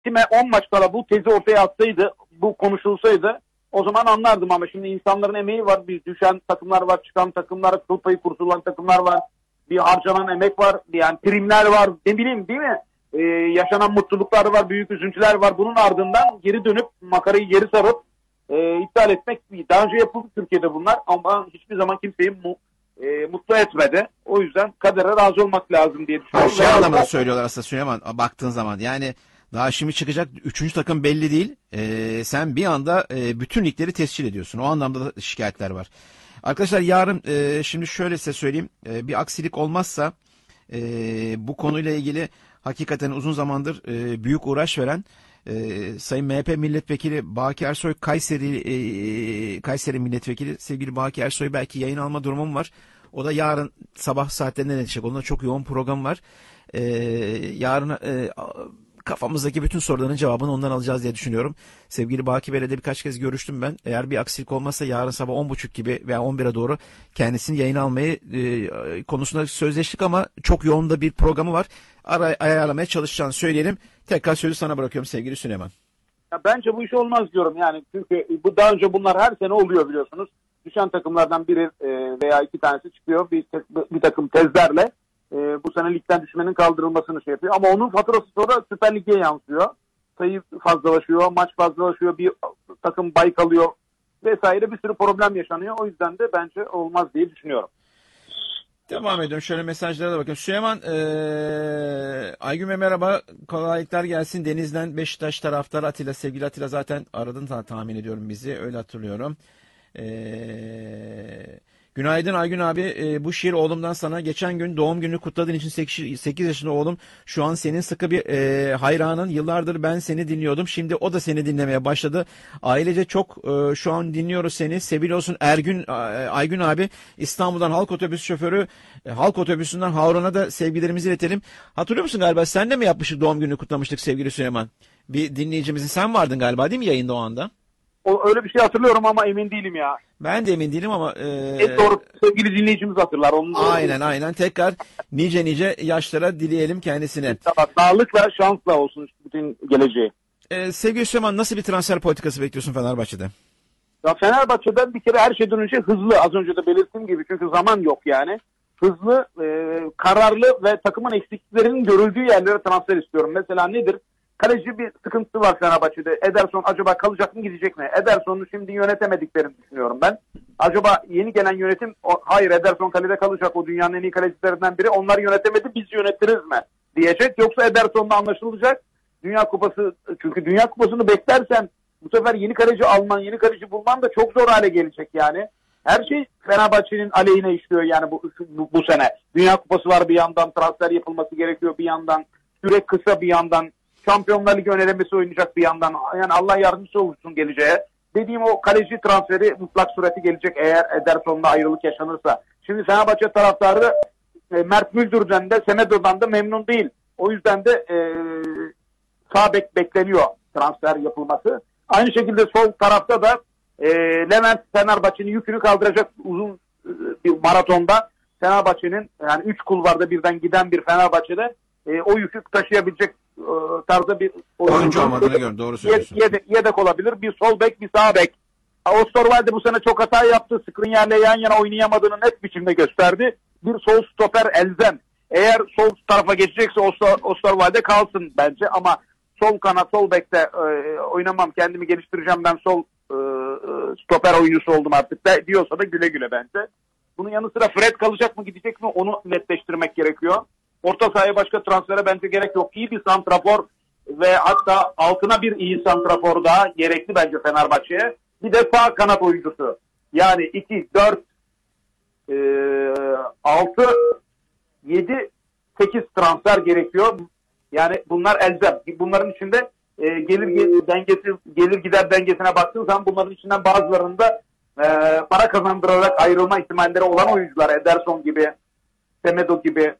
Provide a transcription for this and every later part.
Time 10 maç kala bu tezi ortaya atsaydı, bu konuşulsaydı o zaman anlardım ama şimdi insanların emeği var. Bir düşen takımlar var, çıkan takımlar, kıl payı kurtulan takımlar var. Bir harcanan emek var, yani primler var, ne bileyim değil mi? Yaşanan mutluluklar var, büyük üzüntüler var. Bunun ardından geri dönüp makarayı geri sarıp iptal etmek daha önce yapıldı Türkiye'de bunlar ama hiçbir zaman kimseyi mutlu etmedi. O yüzden kadere razı olmak lazım diye düşünüyorum. Şey anlamında söylüyorlar aslında Süleyman, baktığın zaman yani daha şimdi çıkacak 3. takım belli değil. Sen bir anda bütün ligleri tescil ediyorsun. O anlamda da şikayetler var. Arkadaşlar yarın şimdi şöyle size söyleyeyim. Bir aksilik olmazsa bu konuyla ilgili hakikaten uzun zamandır büyük uğraş veren Sayın MHP Milletvekili Baki Ersoy, Kayseri Milletvekili sevgili Baki Ersoy belki yayın alma durumum var. O da yarın sabah saatlerinde edecek. Onda çok yoğun program var. Yarın kafamızdaki bütün soruların cevabını ondan alacağız diye düşünüyorum. Sevgili Baki Bey'le de birkaç kez görüştüm ben. Eğer bir aksilik olmazsa yarın sabah 10.30 gibi veya 11'e doğru kendisini yayına almayı konusunda sözleştik ama çok yoğun da bir programı var. Ayarlamaya çalışacağını söyleyelim. Tekrar sözü sana bırakıyorum sevgili Süleyman. Ya bence bu iş olmaz diyorum yani çünkü bu daha önce bunlar her sene oluyor biliyorsunuz. Düşen takımlardan biri veya iki tanesi çıkıyor bir takım tezlerle bu sene ligden düşmenin kaldırılmasını şey yapıyor. Ama onun faturası sonra Süper Lig'e yansıyor. Sayı fazlalaşıyor, maç fazlalaşıyor, bir takım bay kalıyor vesaire bir sürü problem yaşanıyor. O yüzden de bence olmaz diye düşünüyorum. Devam ediyorum. Şöyle mesajlara da bakın. Süleyman, Aygün Bey merhaba. Kolaylıklar gelsin. Deniz'den Beşiktaş taraftarı Atilla. Sevgili Atilla zaten aradın tahmin ediyorum bizi. Öyle hatırlıyorum. Günaydın Aygün abi. Bu şiir oğlumdan sana. Geçen gün doğum gününü kutladığın için 8 yaşında oğlum. Şu an senin sıkı bir hayranın. Yıllardır ben seni dinliyordum. Şimdi o da seni dinlemeye başladı. Ailece çok şu an dinliyoruz seni. Sevgili olsun Aygün abi. İstanbul'dan halk otobüs şoförü. Halk otobüsünden Harun'a da sevgilerimizi iletelim. Hatırlıyor musun galiba? Sen de mi yapmıştık doğum gününü kutlamıştık sevgili Süleyman? Bir dinleyicimizin sen vardın galiba değil mi yayında o anda? Öyle bir şey hatırlıyorum ama emin değilim ya. Ben de emin değilim ama... doğru sevgili dinleyicimiz hatırlar. Aynen. Tekrar nice yaşlara dileyelim kendisine. Sağlıkla, şansla olsun bütün geleceği. Sevgili Süleyman nasıl bir transfer politikası bekliyorsun Fenerbahçe'de? Ya Fenerbahçe'den bir kere her şeyden önce hızlı. Az önce de belirttiğim gibi çünkü zaman yok yani. Hızlı, kararlı ve takımın eksikliklerinin görüldüğü yerlere transfer istiyorum. Mesela nedir? Kaleci bir sıkıntısı var Fenerbahçe'de. Ederson acaba kalacak mı gidecek mi? Ederson'u şimdi yönetemediklerini düşünüyorum ben. Acaba yeni gelen yönetim hayır Ederson kalede kalacak, o dünyanın en iyi kalecilerinden biri. Onlar yönetemedi, biz yönetiriz mi diyecek. Yoksa Ederson'la anlaşılacak. Dünya Kupası, çünkü Dünya Kupası'nı beklersen bu sefer yeni kaleci alman, yeni kaleci bulman da çok zor hale gelecek yani. Her şey Fenerbahçe'nin aleyhine işliyor yani bu sene. Dünya Kupası var bir yandan, transfer yapılması gerekiyor bir yandan. Süre kısa bir yandan. Şampiyonlar Ligi önelemesi oynayacak bir yandan. Yani Allah yardımcısı olsun geleceğe. Dediğim o kaleci transferi mutlak sureti gelecek eğer Ederson'la ayrılık yaşanırsa. Şimdi Fenerbahçe taraftarı Mert Müldür'den de Semedo'dan da memnun değil. O yüzden de sağ bek bekleniyor transfer yapılması. Aynı şekilde sol tarafta da Levent Fenerbahçe'nin yükünü kaldıracak uzun bir maratonda. Fenerbahçe'nin yani 3 kulvarda birden giden bir Fenerbahçe'de o yükü taşıyabilecek tarzda bir oyuncu olmadığını gördüm. Doğru söylüyorsun. Yedek olabilir. Bir sol bek, bir sağ bek. Osterwalde bu sene çok hata yaptı. Skriniar'la yan yana oynayamadığını net biçimde gösterdi. Bir sol stoper elzem. Eğer sol tarafa geçecekse Osterwalde kalsın bence ama sol kanat, sol bekte oynamam, kendimi geliştireceğim, ben sol stoper oyuncusu oldum artık da diyorsa da güle güle bence. Bunun yanı sıra Fred kalacak mı gidecek mi onu netleştirmek gerekiyor. Orta sahaya başka transfere bence gerek yok. İyi bir santrafor ve hatta altına bir iyi santrafor daha gerekli bence Fenerbahçe'ye. Bir de sağ kanat oyuncusu. Yani 2, 4, 6, 7, 8 transfer gerekiyor. Yani bunlar elzem. Bunların içinde gelir gider dengesine baktığın zaman bunların içinden bazılarında para kazandırarak ayrılma ihtimalleri olan oyuncular. Ederson gibi, Semedo gibi,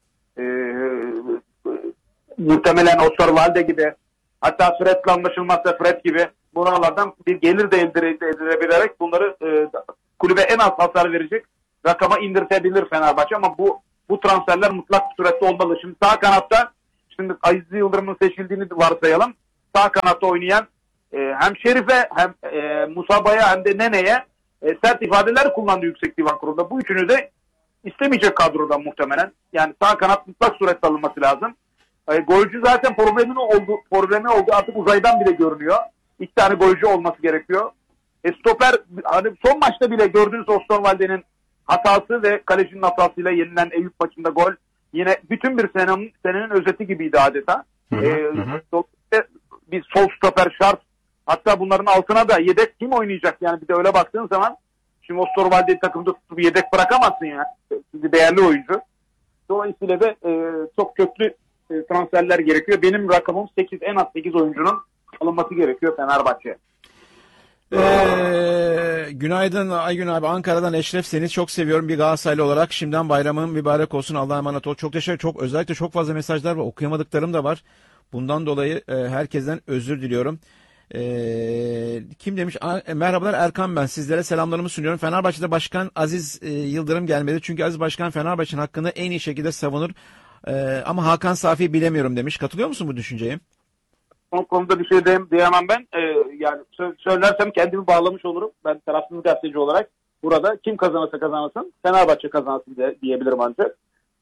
muhtemelen Osterwalde gibi, hatta Fred'le anlaşılmazsa Fred gibi buralardan bir gelir de elde edilebilerek bunları kulübe en az hasar verecek rakama indirtebilir Fenerbahçe ama bu transferler mutlak surette olmalı. Şimdi sağ kanatta Aziz Yıldırım'ın seçildiğini varsayalım. sağ kanatta oynayan hem Şerif'e hem Musaba'ya hem de Nene'ye sert ifadeler kullandı Yüksek Divan Kurulu'nda. Bu üçünü de istemeyecek kadrodan muhtemelen. Yani sağ kanat mutlak surette alınması lazım. Golcü zaten problemi oldu. Artık uzaydan bile görünüyor. 2 tane golcü olması gerekiyor. Stoper, hani son maçta bile gördüğünüz Osterwalde'nin hatası ve kalecinin hatasıyla yenilen Eyüp maçında gol. Yine bütün bir senenin özeti gibiydi adeta. Bir sol stoper şart. Hatta bunların altına da yedek kim oynayacak yani, bir de öyle baktığın zaman şimdi Osterwalde'yi takımda tutup yedek bırakamazsın ya. Şimdi değerli oyuncu. Dolayısıyla da çok köklü transferler gerekiyor. Benim rakamım 8, en az 8 oyuncunun alınması gerekiyor Fenerbahçe'ye. Günaydın Aygün abi, Ankara'dan Eşref, seni çok seviyorum bir Galatasaraylı olarak. Şimdiden bayramın mübarek olsun, Allah'a emanet ol. Çok teşekkür, özellikle çok fazla mesajlar var, okuyamadıklarım da var. Bundan dolayı herkesten özür diliyorum. Kim demiş? Merhabalar, Erkan ben. Sizlere selamlarımı sunuyorum. Fenerbahçe'de Başkan Aziz Yıldırım gelmedi. Çünkü Aziz Başkan Fenerbahçe'nin hakkını en iyi şekilde savunur. Ama Hakan Safi'yi bilemiyorum demiş. Katılıyor musun bu düşünceye? O konuda bir şey diyemem ben. Yani söylersem kendimi bağlamış olurum. Ben tarafsız gazeteci olarak burada kim kazanırsa kazansın Fenerbahçe kazansın diyebilirim ancak.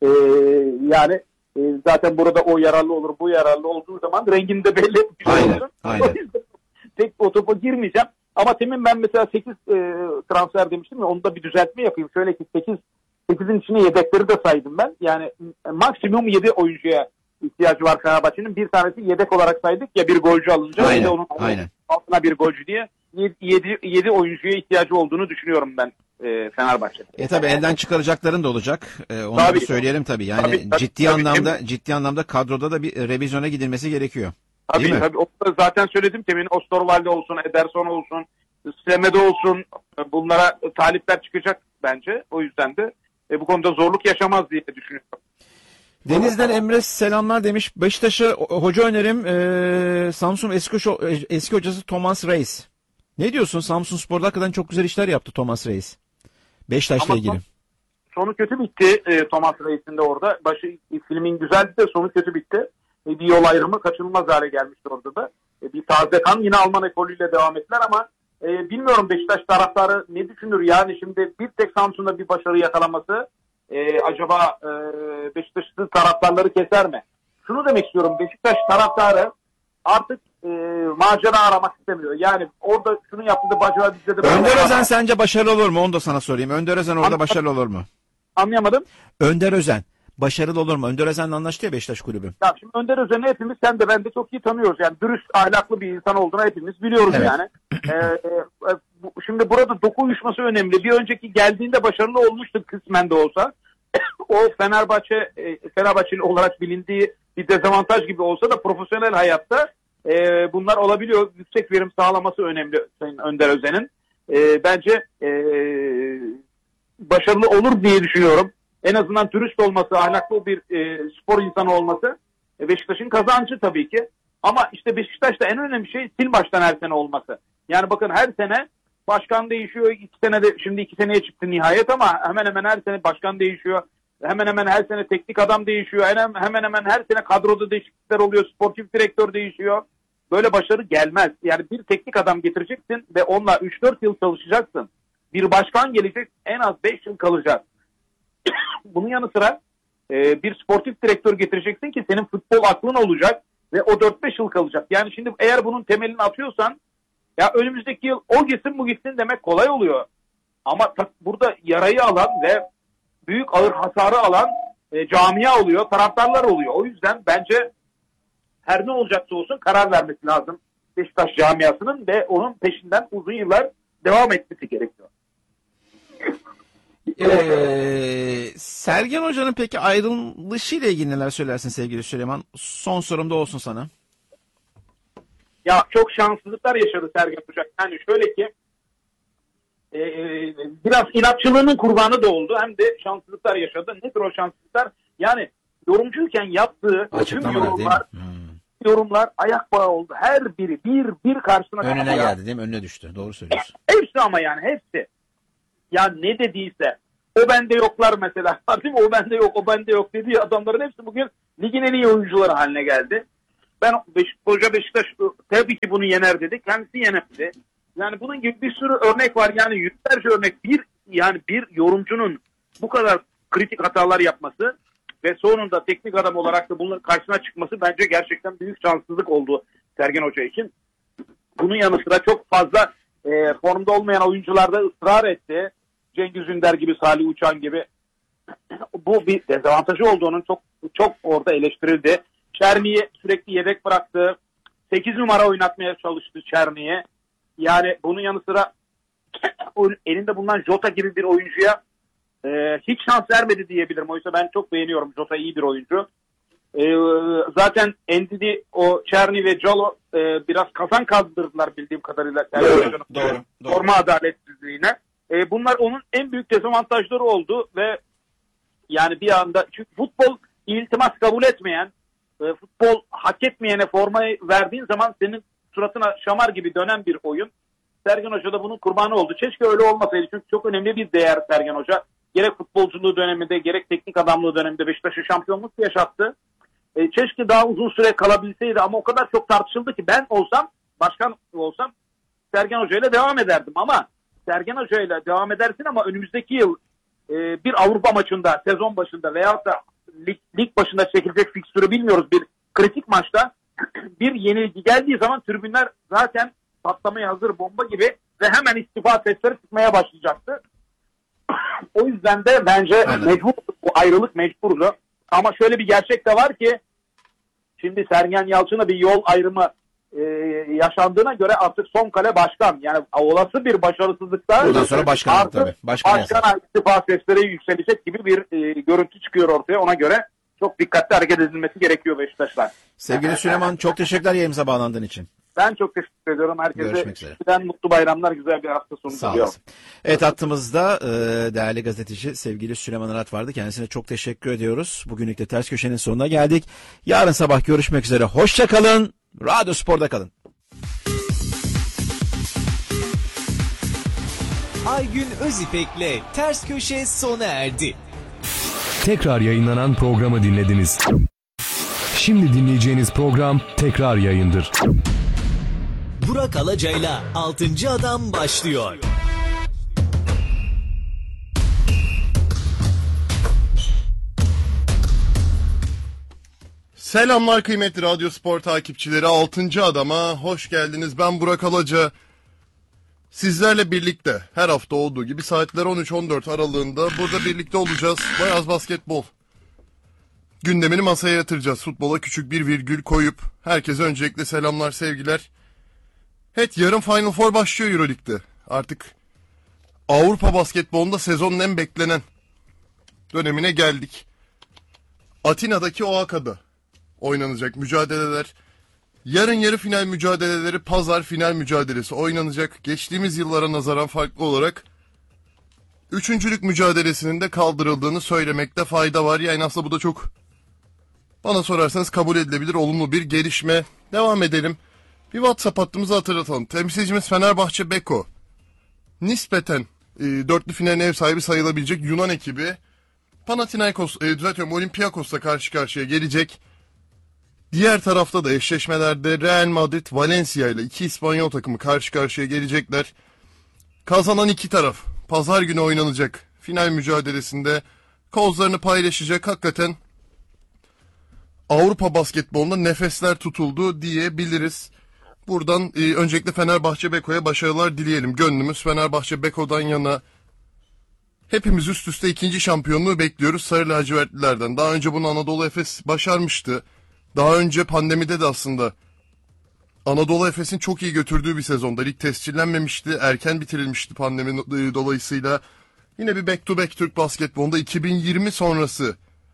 Yani zaten burada o yararlı olur, bu yararlı olduğu zaman rengini de belli etmiş olur. Aynen. Tek o topa girmeyeceğim. Ama temin ben mesela 8 transfer demiştim ya, onu da bir düzeltme yapayım. Şöyle ki 8'in içine yedekleri de saydım ben. Yani maksimum 7 oyuncuya ihtiyacı var Fenerbahçe'nin. Bir tanesi yedek olarak saydık ya, bir golcü alınca. Aynen, Bir de onun altına bir golcü diye 7 oyuncuya ihtiyacı olduğunu düşünüyorum ben Fenerbahçe. Tabii elden çıkaracakların da olacak. Onu Tabii. da söyleyelim tabii. Yani Tabii. ciddi anlamda kadroda da bir revizyona gidilmesi gerekiyor. Tabii. O da zaten söyledim. Temin Osterwalde olsun, Ederson olsun, Semedo olsun, bunlara talipler çıkacak bence. O yüzden de bu konuda zorluk yaşamaz diye düşünüyorum. Deniz'den Emre selamlar demiş. Beşiktaş'a hoca önerim Samsun eski hocası Thomas Reis. Ne diyorsun? Samsun Spor'da hakikaten çok güzel işler yaptı Thomas Reis. Beşiktaş'la ilgili. Sonu kötü bitti Thomas Reis'in de orada. Filmin güzeldi de sonu kötü bitti. Bir yol ayrımı kaçınılmaz hale gelmişti orada da. Bir taze kan, yine Alman ekolüyle devam ettiler ama bilmiyorum Beşiktaş taraftarı ne düşünür? Yani şimdi bir tek Samsun'da bir başarı yakalaması acaba Beşiktaş'ın taraftarları keser mi? Şunu demek istiyorum, Beşiktaş taraftarı artık macera aramak istemiyor. Yani orada şunu yaptı da Bacılar bizde de... Önder Özen sence başarılı olur mu? Onu da sana sorayım. Önder Özen orada başarılı olur mu? Anlayamadım. Önder Özen başarılı olur mu? Önder Özen'le anlaştı ya Beşiktaş kulübü. Ya şimdi Önder Özen'i hepimiz, sen de ben de çok iyi tanıyoruz. Yani dürüst, ahlaklı bir insan olduğunu hepimiz biliyoruz evet. Yani. Şimdi burada doku uyuşması önemli. Bir önceki geldiğinde başarılı olmuştu kısmen de olsa. O Fenerbahçeli olarak bilindiği bir dezavantaj gibi olsa da profesyonel hayatta bunlar olabiliyor. Yüksek verim sağlaması önemli Sayın Önder Özen'in. Bence başarılı olur diye düşünüyorum. En azından dürüst olması, ahlaklı bir spor insanı olması Beşiktaş'ın kazancı tabii ki. Ama işte Beşiktaş'ta en önemli şey sil baştan her sene olması. Yani bakın her sene başkan değişiyor. 2 senede, şimdi 2 seneye çıktı nihayet ama hemen hemen her sene başkan değişiyor. Hemen hemen her sene teknik adam değişiyor. Hemen hemen her sene kadroda değişiklikler oluyor. Sportif direktör değişiyor. Böyle başarı gelmez. Yani bir teknik adam getireceksin ve onunla 3-4 yıl çalışacaksın. Bir başkan gelecek, en az 5 yıl kalacak. Bunun yanı sıra bir sportif direktör getireceksin ki senin futbol aklın olacak ve o 4-5 yıl kalacak. Yani şimdi eğer bunun temelini atıyorsan ya önümüzdeki yıl o gitsin bu gitsin demek kolay oluyor. Ama burada yarayı alan ve büyük ağır hasarı alan camia oluyor, taraftarlar oluyor. O yüzden bence her ne olacaksa olsun karar vermesi lazım Beşiktaş camiasının ve onun peşinden uzun yıllar devam etmesi gerekiyor. Sergen Hoca'nın peki ayrılışıyla ilgili neler söylersin sevgili Süleyman? Son sorum da olsun sana. Ya çok şanssızlıklar yaşadı Sergen Hoca. Yani şöyle ki biraz inatçılığının kurbanı da oldu. Hem de şanssızlıklar yaşadı. Nedir o şanssızlıklar? Yani yorumcuyken yaptığı tüm yorumlar ayak bağı oldu. Her biri bir karşısına önüne geldi değil mi? Önüne düştü. Doğru söylüyorsun. Hepsi ama yani hepsi. Ya ne dediyse o bende yoklar mesela. Değil mi? O bende yok, o bende yok dediği adamların hepsi bugün ligin en iyi oyuncuları haline geldi. Ben Hoca Beşiktaş tabii ki bunu yener dedi. Kendisi yenemedi. Yani bunun gibi bir sürü örnek var. Yani yüzlerce örnek. Bir yorumcunun bu kadar kritik hatalar yapması ve sonunda teknik adam olarak da bunların karşısına çıkması bence gerçekten büyük şanssızlık oldu Sergen Hoca için. Bunun yanı sıra çok fazla formda olmayan oyuncularda ısrar etti. Cengiz Ünder gibi, Salih Uçan gibi. Bu bir dezavantajı olduğunun çok orada eleştirildi. Çerni'yi sürekli yedek bıraktı. 8 numara oynatmaya çalıştı Çerni'ye. Yani bunun yanı sıra elinde bulunan Jota gibi bir oyuncuya hiç şans vermedi diyebilirim. Oysa ben çok beğeniyorum. Jota iyi bir oyuncu. Zaten Endidi, o Çerni ve Calo biraz kazan kazdırdılar bildiğim kadarıyla. Doğru. Forma adaletsizliğine. Bunlar onun en büyük dezavantajları oldu ve yani bir anda, çünkü futbol iltimas kabul etmeyen, futbol hak etmeyene formayı verdiğin zaman senin suratına şamar gibi dönen bir oyun. Sergen Hoca da bunun kurbanı oldu. Keşke öyle olmasaydı, çünkü çok önemli bir değer Sergen Hoca. Gerek futbolculuğu döneminde gerek teknik adamlığı döneminde Beşiktaş'a şampiyonluk yaşattı. Keşke daha uzun süre kalabilseydi ama o kadar çok tartışıldı ki ben olsam, başkan olsam Sergen Hoca ile devam ederdim. Ama Sergen Hoca ile devam edersin ama önümüzdeki yıl bir Avrupa maçında, sezon başında veyahut da lig başında çekilecek fikstürü bilmiyoruz, bir kritik maçta bir yenilgi geldiği zaman tribünler zaten patlamaya hazır bomba gibi ve hemen istifa sesleri çıkmaya başlayacaktı. O yüzden de bence mecbur, bu ayrılık mecburdu. Ama şöyle bir gerçek de var ki şimdi Sergen Yalçın'a bir yol ayrımı yaşandığına göre artık son kale başkan. Yani olası bir başarısızlıkta Bundan sonra başkan tabii. Başkana istifa sesleri yükselecek gibi bir görüntü çıkıyor ortaya. Ona göre çok dikkatli hareket edilmesi gerekiyor Beşiktaşlar. Sevgili Süleyman, çok teşekkürler yayınımıza bağlandığın için. Ben çok teşekkür ediyorum. Herkese şimdiden mutlu bayramlar, güzel bir hafta sonu diliyorum. Evet, hattımızda değerli gazeteci sevgili Süleyman Arat vardı. Kendisine çok teşekkür ediyoruz. Bugünlük de Ters Köşe'nin sonuna geldik. Yarın sabah görüşmek üzere. Hoşça kalın. Radyo Spor'da kalın. Aygün Özipek'le Ters Köşe sona erdi. Tekrar yayınlanan programı dinlediniz. Şimdi dinleyeceğiniz program tekrar yayındır. Burak Alacay'la 6. Adam başlıyor. Selamlar kıymetli Radyo Spor takipçileri, 6. Adam'a hoş geldiniz. Ben Burak Alaca. Sizlerle birlikte her hafta olduğu gibi saatler 13-14 aralığında burada birlikte olacağız. Beyaz basketbol gündemini masaya yatıracağız. Futbola küçük bir virgül koyup herkese öncelikle selamlar, sevgiler. Evet, yarın Final Four başlıyor Euroleague'de. Artık Avrupa basketbolunda sezonun en beklenen dönemine geldik. Atina'daki OAKA'da oynanacak mücadeleler. Yarın yarı final mücadeleleri, pazar final mücadelesi oynanacak. Geçtiğimiz yıllara nazaran farklı olarak üçüncülük mücadelesinin de kaldırıldığını söylemekte fayda var. Yani aslında bu da çok, bana sorarsanız, kabul edilebilir olumlu bir gelişme. Devam edelim. Bir WhatsApp hattımızı hatırlatalım. Temsilcimiz Fenerbahçe Beko. Nispeten dörtlü finalin ev sahibi sayılabilecek Yunan ekibi Olympiakos'la karşı karşıya gelecek. Diğer tarafta da eşleşmelerde Real Madrid, Valencia ile iki İspanyol takımı karşı karşıya gelecekler. Kazanan iki taraf pazar günü oynanacak final mücadelesinde kozlarını paylaşacak. Hakikaten Avrupa basketbolunda nefesler tutuldu diyebiliriz. Buradan öncelikle Fenerbahçe Beko'ya başarılar dileyelim. Gönlümüz Fenerbahçe Beko'dan yana. Hepimiz üst üste ikinci şampiyonluğu bekliyoruz Sarı Lacivertlilerden. Daha önce bunu Anadolu Efes başarmıştı. Daha önce pandemide de aslında Anadolu Efes'in çok iyi götürdüğü bir sezonda lig tescillenmemişti. Erken bitirilmişti pandemi dolayısıyla. Yine bir back to back Türk basketbolunda 2020 sonrası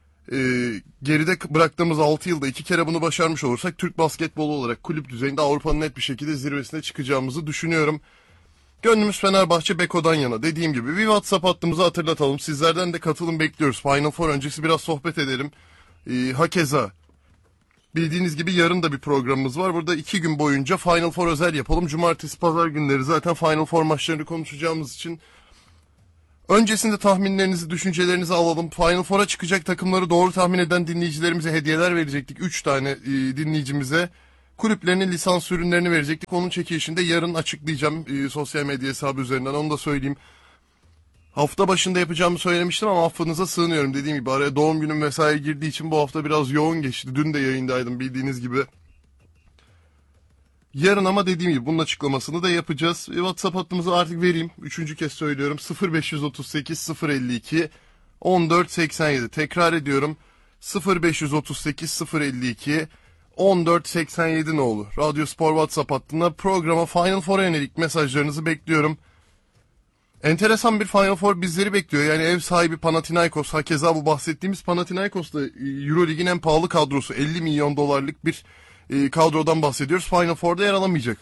geride bıraktığımız 6 yılda 2 kere bunu başarmış olursak Türk basketbolu olarak kulüp düzeyinde Avrupa'nın net bir şekilde zirvesine çıkacağımızı düşünüyorum. Gönlümüz Fenerbahçe Beko'dan yana. Dediğim gibi bir WhatsApp hattımızı hatırlatalım. Sizlerden de katılım bekliyoruz. Final Four öncesi biraz sohbet edelim. Hakeza bildiğiniz gibi yarın da bir programımız var. Burada 2 gün boyunca Final Four özel yapalım. Cumartesi, pazar günleri zaten Final Four maçlarını konuşacağımız için Öncesinde tahminlerinizi, düşüncelerinizi alalım. Final Four'a çıkacak takımları doğru tahmin eden dinleyicilerimize hediyeler verecektik. 3 tane dinleyicimize kulüplerinin lisans ürünlerini verecektik. Onun çekilişini de yarın açıklayacağım sosyal medya hesabı üzerinden, onu da söyleyeyim. Hafta başında yapacağımı söylemiştim ama affınıza sığınıyorum. Dediğim gibi araya doğum günüm vesaire girdiği için bu hafta biraz yoğun geçti. Dün de yayındaydım bildiğiniz gibi. Yarın ama dediğim gibi bunun açıklamasını da yapacağız. WhatsApp hattımızı artık vereyim. 3. kez söylüyorum. 0538 052 1487. Tekrar ediyorum. 0538 052 1487 ne olur. Radyo Spor WhatsApp hattına programa Final Four'a yönelik mesajlarınızı bekliyorum. Enteresan bir Final Four bizleri bekliyor. Yani ev sahibi Panathinaikos, hakeza bu bahsettiğimiz Panathinaikos da Eurolig'in en pahalı kadrosu. 50 milyon dolarlık bir kadrodan bahsediyoruz. Final Four'da yer alamayacak.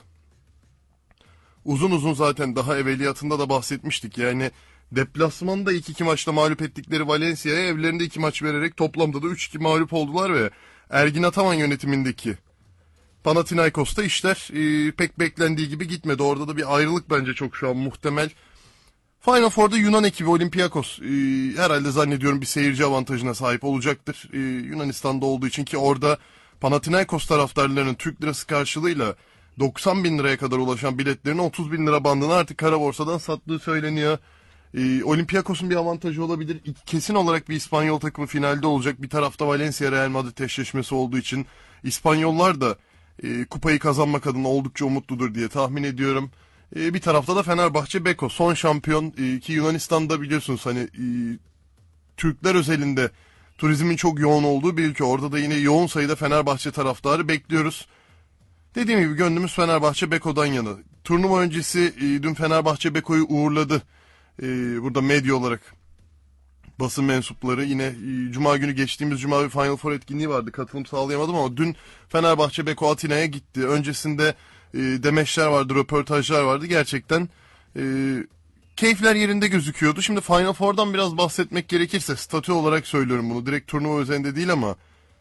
Uzun uzun zaten daha evveliyatında da bahsetmiştik. Yani deplasmanda 2-2 maçta mağlup ettikleri Valencia'ya evlerinde 2 maç vererek toplamda da 3-2 mağlup oldular ve Ergin Ataman yönetimindeki Panathinaikos'ta işler pek beklendiği gibi gitmedi. Orada da bir ayrılık bence çok şu an muhtemel. Final Four'da Yunan ekibi Olympiakos herhalde zannediyorum bir seyirci avantajına sahip olacaktır. Yunanistan'da olduğu için, ki orada Panathinaikos taraftarlarının Türk lirası karşılığıyla 90 bin liraya kadar ulaşan biletlerini 30 bin lira bandına artık kara borsadan sattığı söyleniyor. Olympiakos'un bir avantajı olabilir. Kesin olarak bir İspanyol takımı finalde olacak. Bir tarafta Valencia Real Madrid eşleşmesi olduğu için İspanyollar da kupayı kazanmak adına oldukça umutludur diye tahmin ediyorum. Bir tarafta da Fenerbahçe Beko, son şampiyon ki Yunanistan'da biliyorsunuz hani Türkler özelinde turizmin çok yoğun olduğu bir ülke. Orada da yine yoğun sayıda Fenerbahçe taraftarı bekliyoruz. Dediğim gibi gönlümüz Fenerbahçe Beko'dan yana. Turnuva öncesi dün Fenerbahçe Beko'yu uğurladı. Burada medya olarak basın mensupları. Yine Cuma günü, geçtiğimiz Cuma bir Final Four etkinliği vardı. Katılım sağlayamadım ama dün Fenerbahçe Beko Atina'ya gitti. Öncesinde demeçler vardı, röportajlar vardı. Gerçekten keyifler yerinde gözüküyordu. Şimdi Final Four'dan biraz bahsetmek gerekirse, statü olarak söylüyorum bunu. Direkt turnuva üzerinde değil ama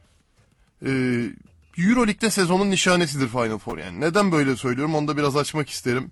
Euroleague'de sezonun nişanesidir Final Four. Yani neden böyle söylüyorum onu da biraz açmak isterim.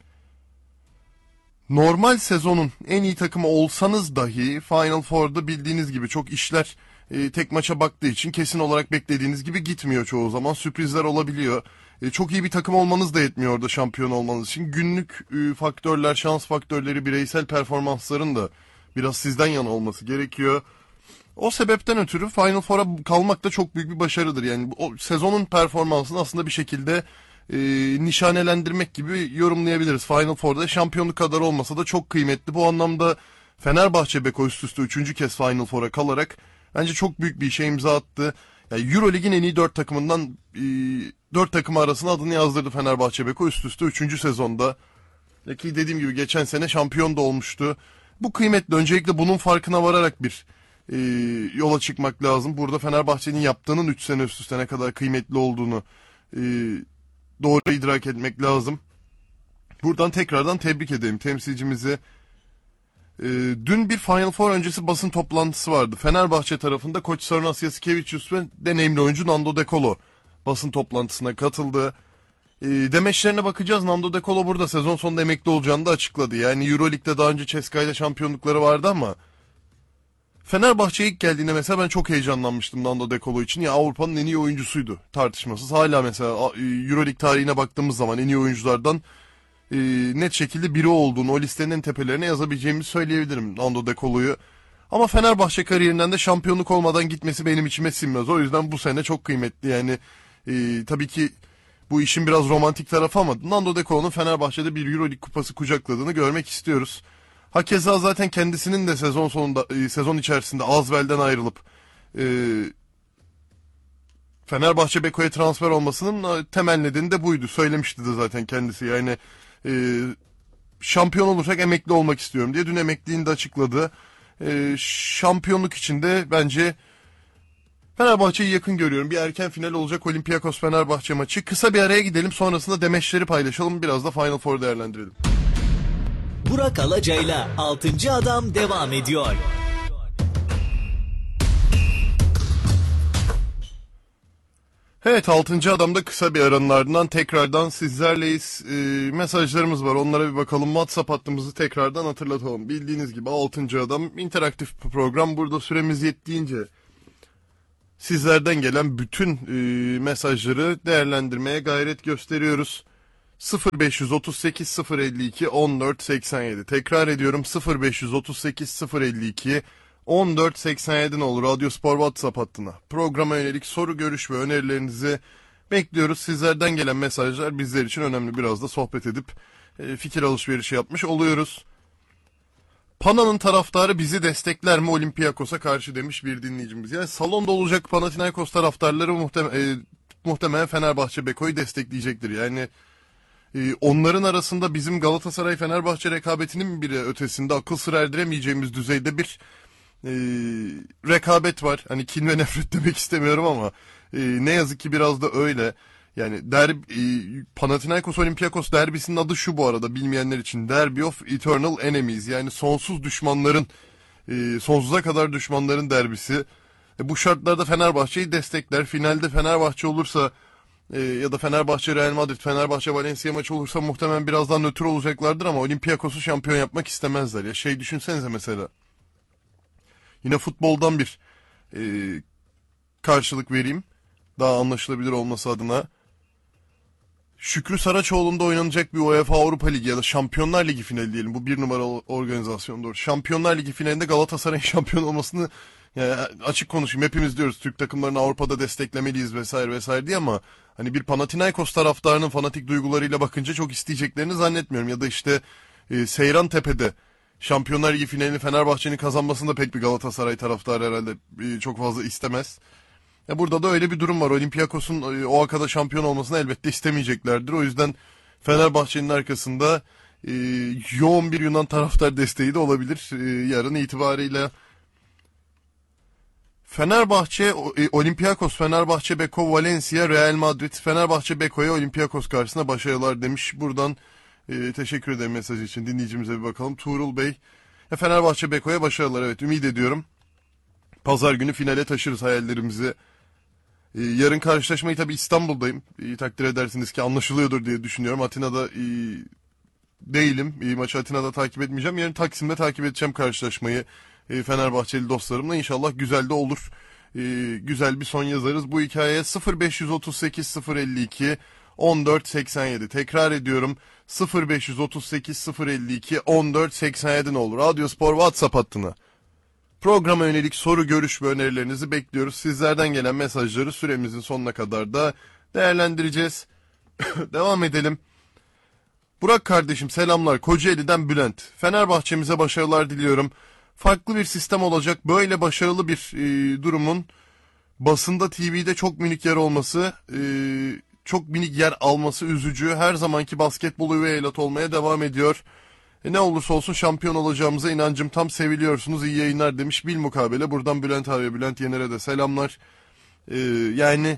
Normal sezonun en iyi takımı olsanız dahi Final Four'da bildiğiniz gibi çok işler tek maça baktığı için kesin olarak beklediğiniz gibi gitmiyor çoğu zaman. Sürprizler olabiliyor. Çok iyi bir takım olmanız da yetmiyor orada şampiyon olmanız için. Günlük faktörler, şans faktörleri, bireysel performansların da biraz sizden yana olması gerekiyor. O sebepten ötürü Final Four'a kalmak da çok büyük bir başarıdır. Yani o sezonun performansını aslında bir şekilde nişanelendirmek gibi yorumlayabiliriz. Final Four'da şampiyonluk kadar olmasa da çok kıymetli. Bu anlamda Fenerbahçe Beko üst üste 3. kez Final Four'a kalarak bence çok büyük bir işe imza attı. Yani Euroleague'in en iyi 4 takımından 4 takımı arasına adını yazdırdı Fenerbahçe Beko üst üste 3. sezonda. Ki dediğim gibi geçen sene şampiyon da olmuştu. Bu kıymetli. Öncelikle bunun farkına vararak bir yola çıkmak lazım. Burada Fenerbahçe'nin yaptığının 3 sene üst üste ne kadar kıymetli olduğunu doğru idrak etmek lazım. Buradan tekrardan tebrik edeyim temsilcimizi. Dün bir Final Four öncesi basın toplantısı vardı. Fenerbahçe tarafında Koç Sarunas Yasikevicius ve deneyimli oyuncu Nando De Colo basın toplantısına katıldı. Demeçlerine bakacağız. Nando De Colo burada sezon sonunda emekli olacağını da açıkladı. Yani Euroleague'de daha önce CSKA ile şampiyonlukları vardı ama Fenerbahçe'ye ilk geldiğinde mesela ben çok heyecanlanmıştım Nando De Colo için. Ya Avrupa'nın en iyi oyuncusuydu tartışmasız. Hala mesela Euroleague tarihine baktığımız zaman en iyi oyunculardan net şekilde biri olduğunu, o listenin en tepelerine yazabileceğimizi söyleyebilirim Nando De Colo'yu. Ama Fenerbahçe kariyerinden de şampiyonluk olmadan gitmesi benim içime sinmez. O yüzden bu sene çok kıymetli. Yani tabii ki bu işin biraz romantik tarafı ama Nando De Colo'nun Fenerbahçe'de bir Euroleague kupası kucakladığını görmek istiyoruz. Hakeza zaten kendisinin de sezon sonunda, sezon içerisinde Asvel'den ayrılıp Fenerbahçe Beko'ya transfer olmasının temel nedeni de buydu. Söylemişti de zaten kendisi. Yani şampiyon olursak emekli olmak istiyorum diye dün emekliliğini de açıkladı. Şampiyonluk için de bence Fenerbahçe'yi yakın görüyorum. Bir erken final olacak Olympiakos Fenerbahçe maçı. Kısa bir araya gidelim, sonrasında demeçleri paylaşalım. Biraz da Final Four'u değerlendirelim. Burak Alaca'yla 6. Adam devam ediyor. Evet, 6. adamda kısa bir aranın ardından tekrardan sizlerleyiz. Mesajlarımız var, onlara bir bakalım. WhatsApp hattımızı tekrardan hatırlatalım. Bildiğiniz gibi 6. adam interaktif bir program. Burada süremiz yettiğince sizlerden gelen bütün mesajları değerlendirmeye gayret gösteriyoruz. 0538 052 14 87. Tekrar ediyorum, 0538 052 14 87 olur Radyo Spor WhatsApp hattına. Programa yönelik soru, görüş ve önerilerinizi bekliyoruz. Sizlerden gelen mesajlar bizler için önemli. Biraz da sohbet edip fikir alışverişi yapmış oluyoruz. Pana'nın taraftarı bizi destekler mi Olympiakos'a karşı demiş bir dinleyicimiz. Yani salonda olacak Panathinaikos taraftarları muhtemelen Fenerbahçe Beko'yu destekleyecektir. Yani onların arasında bizim Galatasaray-Fenerbahçe rekabetinin bile ötesinde akıl sır erdiremeyeceğimiz düzeyde bir rekabet var. Hani kin ve nefret demek istemiyorum ama ne yazık ki biraz da öyle. Yani Panathinaikos Olympiakos derbisinin adı şu bu arada, bilmeyenler için: Derby of Eternal Enemies, yani sonsuz düşmanların, sonsuza kadar düşmanların derbisi. Bu şartlarda Fenerbahçe'yi destekler. Finalde Fenerbahçe olursa ya da Fenerbahçe Real Madrid, Fenerbahçe Valencia maçı olursa muhtemelen biraz daha nötr olacaklardır ama Olympiakos'u şampiyon yapmak istemezler. Ya düşünsenize mesela. Yine futboldan bir karşılık vereyim, daha anlaşılabilir olması adına. Şükrü Saraçoğlu'nda oynanacak bir UEFA Avrupa Ligi ya da Şampiyonlar Ligi finali diyelim. Bu bir numaralı organizasyon doğru. Şampiyonlar Ligi finalinde Galatasaray'ın şampiyon olmasını, yani açık konuşayım, hepimiz diyoruz Türk takımlarını Avrupa'da desteklemeliyiz vesaire vesaire diye, ama hani bir Panathinaikos taraftarının fanatik duygularıyla bakınca çok isteyeceklerini zannetmiyorum. Ya da işte Seyrantepe'de Şampiyonlar Ligi finalini Fenerbahçe'nin kazanmasını da pek bir Galatasaray taraftarı herhalde çok fazla istemez. Burada da öyle bir durum var. Olympiakos'un o akada şampiyon olmasını elbette istemeyeceklerdir. O yüzden Fenerbahçe'nin arkasında yoğun bir Yunan taraftar desteği de olabilir yarın itibarıyla. Fenerbahçe, Olympiakos, Fenerbahçe, Beko, Valencia, Real Madrid, Fenerbahçe, Beko'ya Olympiakos karşısında başarılar demiş. Buradan teşekkür ederim mesaj için. Dinleyicimize bir bakalım. Tuğrul Bey, Fenerbahçe, Beko'ya başarılar. Evet, ümit ediyorum. Pazar günü finale taşırız hayallerimizi. Yarın karşılaşmayı tabii İstanbul'dayım. Takdir edersiniz ki anlaşılıyordur diye düşünüyorum. Atina'da değilim. Maçı Atina'da takip etmeyeceğim. Yarın Taksim'de takip edeceğim karşılaşmayı. Fenerbahçeli dostlarımla. İnşallah güzel de olur. Güzel bir son yazarız bu hikayeye. 0538 052 14 87. Tekrar ediyorum. 0538 052 14 87 olur. Radyo Spor WhatsApp hattına. Programa yönelik soru, görüş ve önerilerinizi bekliyoruz. Sizlerden gelen mesajları süremizin sonuna kadar da değerlendireceğiz. Devam edelim. Burak kardeşim selamlar. Kocaeli'den Bülent. Fenerbahçe'mize başarılar diliyorum. Farklı bir sistem olacak. Böyle başarılı bir durumun basında, TV'de çok minik yer olması, çok minik yer alması üzücü. Her zamanki basketbol üvey evlat olmaya devam ediyor. Ne olursa olsun şampiyon olacağımıza inancım tam, seviliyorsunuz, iyi yayınlar demiş. Bilmukabele buradan Bülent abi, Bülent Yener'e de selamlar. Yani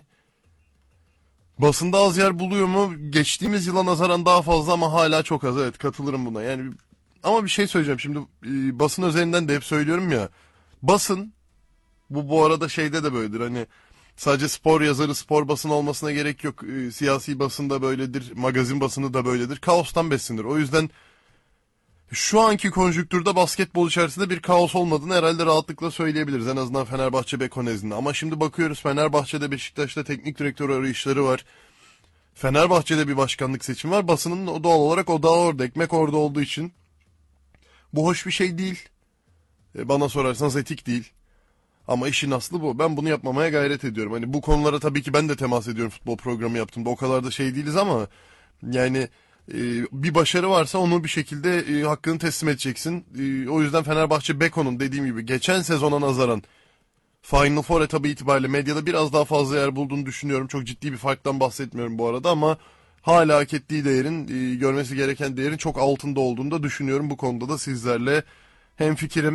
basında az yer buluyor mu? Geçtiğimiz yıla nazaran daha fazla ama hala çok az. Evet, katılırım buna. Yani ama bir şey söyleyeceğim şimdi, basın üzerinden de hep söylüyorum ya. Basın, bu arada şeyde de böyledir, hani sadece spor yazarı, spor basını olmasına gerek yok. Siyasi basın da böyledir, magazin basını da böyledir. Kaostan beslenir. O yüzden şu anki konjüktürde basketbol içerisinde bir kaos olmadığını herhalde rahatlıkla söyleyebiliriz. En azından Fenerbahçe Beko nezdinde. Ama şimdi bakıyoruz, Fenerbahçe'de, Beşiktaş'ta teknik direktör arayışları var. Fenerbahçe'de bir başkanlık seçimi var. Basının doğal olarak odağı orada, ekmek orada olduğu için bu hoş bir şey değil. Bana sorarsanız etik değil. Ama işin aslı bu. Ben bunu yapmamaya gayret ediyorum. Hani bu konulara tabii ki ben de temas ediyorum futbol programı yaptığımda. O kadar da şey değiliz ama yani bir başarı varsa onu bir şekilde hakkını teslim edeceksin. O yüzden Fenerbahçe Beko'nun dediğim gibi geçen sezona nazaran Final Four etabı itibariyle medyada biraz daha fazla yer bulduğunu düşünüyorum. Çok ciddi bir farktan bahsetmiyorum bu arada ama hala hak ettiği değerin, görmesi gereken değerin çok altında olduğunu da düşünüyorum. Bu konuda da sizlerle hemfikirim.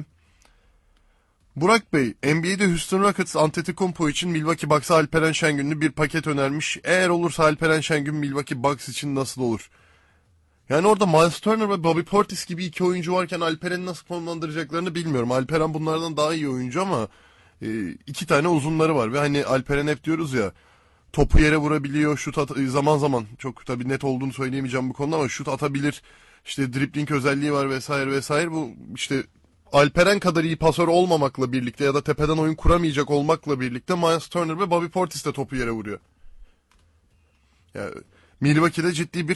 Burak Bey, NBA'de Houston Rockets Antetokounmpo için Milwaukee Bucks'a Alperen Şengünlü bir paket önermiş. Eğer olursa Alperen Şengün Milwaukee Bucks için nasıl olur? Yani orada Miles Turner ve Bobby Portis gibi iki oyuncu varken Alperen'i nasıl konumlandıracaklarını bilmiyorum. Alperen bunlardan daha iyi oyuncu ama iki tane uzunları var ve hani Alperen hep diyoruz ya, topu yere vurabiliyor, zaman zaman çok tabii net olduğunu söyleyemeyeceğim bu konuda ama şut atabilir. İşte dribbling özelliği var vesaire vesaire. Bu işte Alperen kadar iyi pasör olmamakla birlikte ya da tepeden oyun kuramayacak olmakla birlikte Miles Turner ve Bobby Portis de topu yere vuruyor. Yani Milwaukee'de ciddi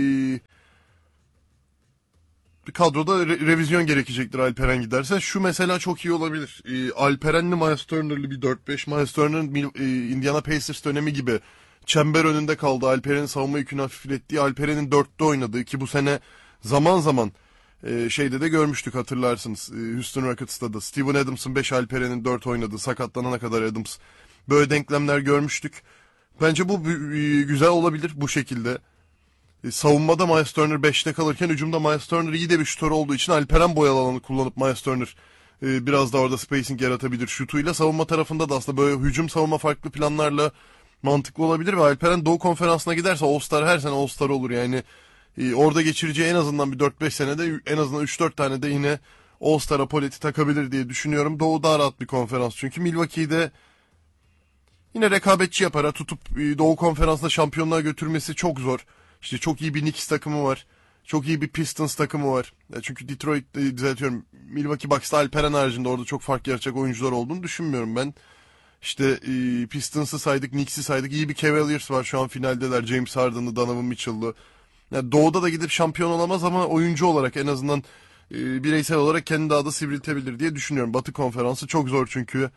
bir kadroda revizyon gerekecektir Alperen giderse. Şu mesela çok iyi olabilir. Alperen'li Miles Turner'lı bir 4-5. Miles Turner'ın Indiana Pacers dönemi gibi çember önünde kaldı. Alperen'in savunma yükünü hafiflettiği, Alperen'in 4'te oynadığı ki bu sene zaman zaman şeyde de görmüştük hatırlarsınız. Houston Rockets'ta da Steven Adams'ın 5, Alperen'in 4 oynadığı, sakatlanana kadar Adams. Böyle denklemler görmüştük. Bence bu güzel olabilir bu şekilde. Savunmada Miles Turner 5'te kalırken hücumda Miles Turner iyi de bir şutör olduğu için Alperen boyalı alanı kullanıp Miles Turner biraz da orada spacing yaratabilir şutuyla. Savunma tarafında da aslında böyle hücum savunma farklı planlarla mantıklı olabilir ve Alperen Doğu Konferansı'na giderse All-Star, her sene All-Star olur yani. Orada geçireceği en azından bir 4-5 senede en azından 3-4 tane de yine All-Star apoleti takabilir diye düşünüyorum. Doğu daha rahat bir konferans çünkü Milwaukee'de yine rekabetçi yapar. Tutup Doğu Konferansı'na şampiyonluğa götürmesi çok zor. İşte çok iyi bir Knicks takımı var. Çok iyi bir Pistons takımı var. Çünkü düzeltiyorum. Milwaukee Bucks'ta Alperen haricinde orada çok fark yaratacak oyuncular olduğunu düşünmüyorum ben. İşte Pistons'ı saydık, Knicks'i saydık. İyi bir Cavaliers var, şu an finaldeler. James Harden'lı, Donovan Mitchell'lı. Yani Doğu'da da gidip şampiyon olamaz ama oyuncu olarak en azından bireysel olarak kendi daha da sivriltebilir diye düşünüyorum. Batı Konferansı çok zor çünkü.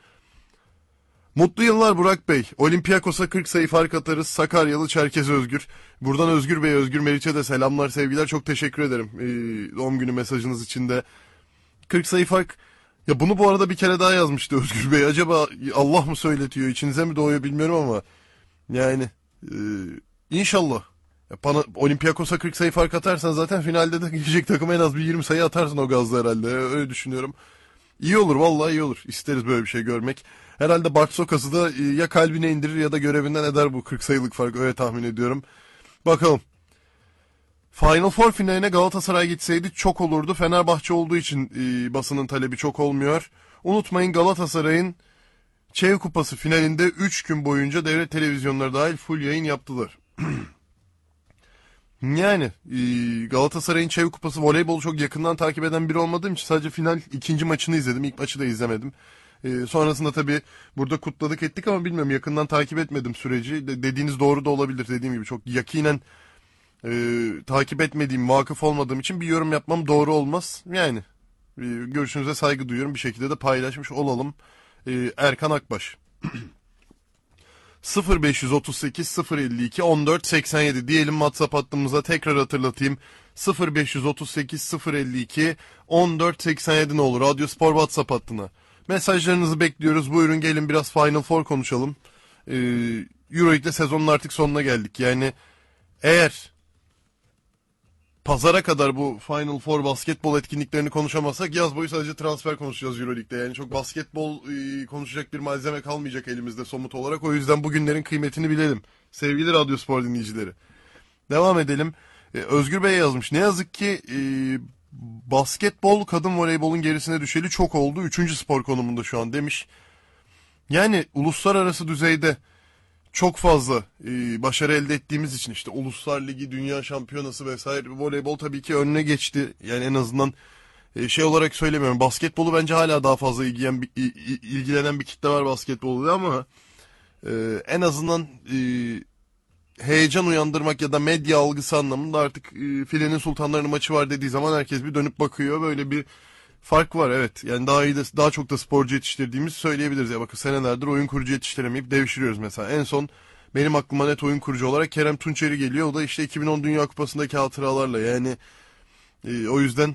Mutlu yıllar Burak Bey. Olympiakos'a 40 sayı fark atarız. Sakaryalı Çerkez Özgür. Buradan Özgür Bey, Özgür Meriç'e de selamlar, sevgiler. Çok teşekkür ederim doğum günü mesajınız için de. 40 sayı fark. Ya bunu bu arada bir kere daha yazmıştı Özgür Bey. Acaba Allah mı söyletiyor, içinize mi doğuyor bilmiyorum ama. Yani inşallah. Bana Olympiakos'a 40 sayı fark atarsan zaten finalde de gelecek takıma en az bir 20 sayı atarsın o gazla herhalde. Öyle düşünüyorum. İyi olur, vallahi iyi olur. İsteriz böyle bir şey görmek. Herhalde Bart Sokas'ı da ya kalbine indirir ya da görevinden eder bu 40 sayılık fark. Öyle tahmin ediyorum. Bakalım. Final Four finaline Galatasaray gitseydi çok olurdu. Fenerbahçe olduğu için basının talebi çok olmuyor. Unutmayın, Galatasaray'ın Çev Kupası finalinde 3 gün boyunca devlet televizyonları dahil full yayın yaptılar. Yani Galatasaray'ın Çev Kupası voleybolu çok yakından takip eden biri olmadığım için sadece final ikinci maçını izledim. İlk maçı da izlemedim. Sonrasında tabii burada kutladık ettik ama bilmiyorum, yakından takip etmedim süreci. Dediğiniz doğru da olabilir, dediğim gibi çok yakinen takip etmediğim, vakıf olmadığım için bir yorum yapmam doğru olmaz. Yani görüşünüze saygı duyuyorum, bir şekilde de paylaşmış olalım. Erkan Akbaş. 0538 052 14 87 diyelim WhatsApp hattımıza, tekrar hatırlatayım. 0538 052 14 87 ne olur Radyo Spor WhatsApp hattına. Mesajlarınızı bekliyoruz. Buyurun gelin biraz Final Four konuşalım. Euroleague'de sezonun artık sonuna geldik. Yani eğer pazara kadar bu Final Four basketbol etkinliklerini konuşamazsak yaz boyu sadece transfer konuşacağız Euroleague'de. Yani çok basketbol konuşacak bir malzeme kalmayacak elimizde somut olarak. O yüzden bugünlerin kıymetini bilelim. Sevgili Radyo Spor dinleyicileri. Devam edelim. Özgür Bey yazmış. Ne yazık ki basketbol kadın voleybolun gerisine düşeli çok oldu. 3. spor konumunda şu an demiş. Yani uluslararası düzeyde çok fazla başarı elde ettiğimiz için işte Uluslar Ligi, Dünya Şampiyonası vesaire, voleybol tabii ki önüne geçti. Yani en azından şey olarak söylemiyorum. Basketbolu bence hala daha fazla ilgilenen bir kitle var basketbolda ama en azından heyecan uyandırmak ya da medya algısı anlamında artık Filenin Sultanları'nın maçı var dediği zaman herkes bir dönüp bakıyor. Böyle bir fark var, evet. Yani daha çok da sporcu yetiştirdiğimizi söyleyebiliriz. Ya bakın, senelerdir oyun kurucu yetiştiremeyip devşiriyoruz mesela. En son benim aklıma net oyun kurucu olarak Kerem Tunçeri geliyor. O da işte 2010 Dünya Kupası'ndaki hatıralarla. Yani o yüzden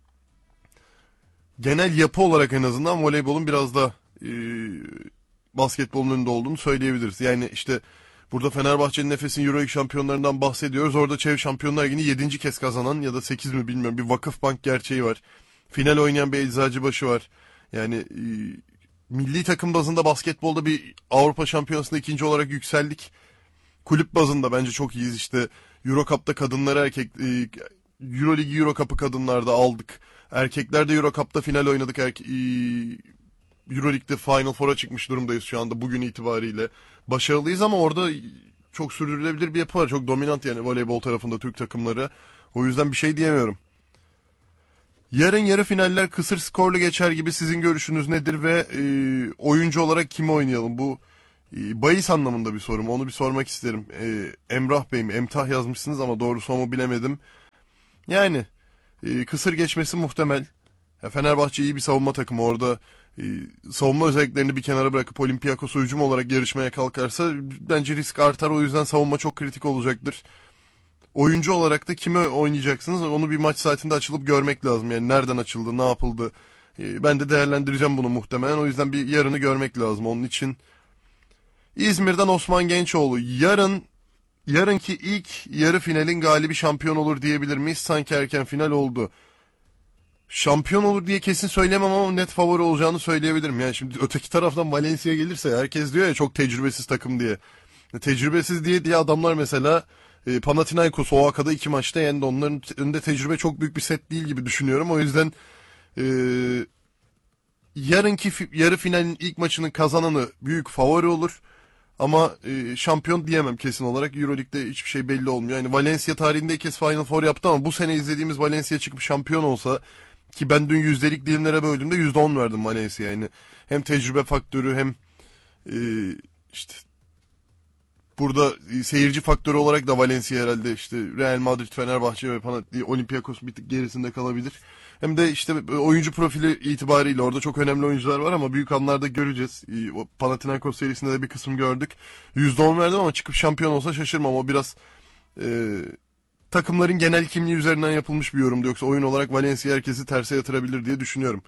genel yapı olarak en azından voleybolun biraz da basketbolun önünde olduğunu söyleyebiliriz. Yani işte burada Fenerbahçe'nin, Efes'in Euroleague şampiyonlarından bahsediyoruz. Orada Çev Şampiyonlar Ligi'ni 7. kez kazanan ya da 8 mi bilmiyorum bir Vakıfbank gerçeği var. Final oynayan bir Eczacıbaşı var. Yani milli takım bazında basketbolda bir Avrupa Şampiyonası'nda ikinci olarak yükseldik. Kulüp bazında bence çok iyiyiz. İşte Euro Cup'ta kadınları Euro Ligi, Euro Cup'ı kadınlarda aldık. Erkeklerde Euro Cup'ta final oynadık. Euroleague'de Final Four'a çıkmış durumdayız şu anda bugün itibariyle. Başarılıyız ama orada çok sürdürülebilir bir yapı var. Çok dominant yani voleybol tarafında Türk takımları. O yüzden bir şey diyemiyorum. Yarın yarı finaller kısır skorlu geçer gibi, sizin görüşünüz nedir ve oyuncu olarak kimi oynayalım? Bu bahis anlamında bir sorum. Onu bir sormak isterim. Emrah Bey mi? Emtah yazmışsınız ama doğrusu mu bilemedim. Yani kısır geçmesi muhtemel. Fenerbahçe iyi bir savunma takımı. Orada savunma özelliklerini bir kenara bırakıp Olympiakos'u hücum olarak yarışmaya kalkarsa bence risk artar. O yüzden savunma çok kritik olacaktır. Oyuncu olarak da kimi oynayacaksınız? Onu bir maç saatinde açılıp görmek lazım. Yani nereden açıldı, ne yapıldı? Ben de değerlendireceğim bunu muhtemelen. O yüzden bir yarını görmek lazım. Onun için İzmir'den Osman Gençoğlu. Yarınki ilk yarı finalin galibi şampiyon olur diyebilir miyiz? Sanki erken final oldu. Şampiyon olur diye kesin söyleyemem ama net favori olacağını söyleyebilirim. Yani şimdi öteki taraftan Valencia gelirse herkes diyor ya çok tecrübesiz takım diye. Tecrübesiz diye adamlar mesela Panathinaikos Oaxaca'da 2 maçta yendi. Onların önünde tecrübe çok büyük bir set değil gibi düşünüyorum. O yüzden yarınki yarı finalin ilk maçının kazananı büyük favori olur. Ama şampiyon diyemem kesin olarak. Euroleague'de hiçbir şey belli olmuyor. Yani Valencia tarihinde ilk kez Final Four yaptı ama bu sene izlediğimiz Valencia çıkıp şampiyon olsa, ki ben dün yüzdelik dilimlere böldüğümde %10 verdim Valencia'ya. Yani hem tecrübe faktörü hem işte burada seyirci faktörü olarak da Valencia herhalde işte Real Madrid, Fenerbahçe ve Olympiakos bir tık gerisinde kalabilir. Hem de işte oyuncu profili itibariyle orada çok önemli oyuncular var ama büyük anlarda göreceğiz. O Panathinaikos serisinde de bir kısım gördük. %10 verdim ama çıkıp şampiyon olsa şaşırmam. O biraz takımların genel kimliği üzerinden yapılmış bir yorumdu. Yoksa oyun olarak Valencia herkesi terse yatırabilir diye düşünüyorum.